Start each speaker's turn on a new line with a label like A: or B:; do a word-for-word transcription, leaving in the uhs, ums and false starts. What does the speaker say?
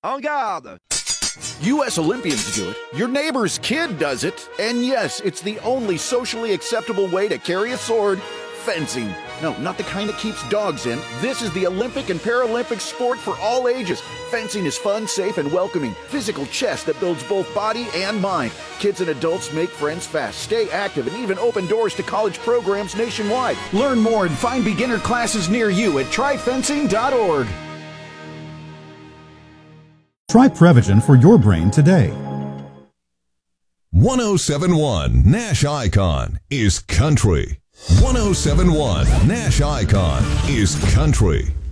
A: En garde!
B: U S Olympians do it. Your neighbor's kid does it. And yes, it's the only socially acceptable way to carry a sword. Fencing. No, not the kind that keeps dogs in. This is the Olympic and Paralympic sport for all ages. Fencing is fun, safe, and welcoming. Physical chess that builds both body and mind. Kids and adults make friends fast, stay active, and even open doors to college programs nationwide. Learn more and find beginner classes near you at try fencing dot org.
C: Try Prevagen for your brain today.
D: one oh seven point one Nash Icon is country. one oh seven point one Nash Icon is country.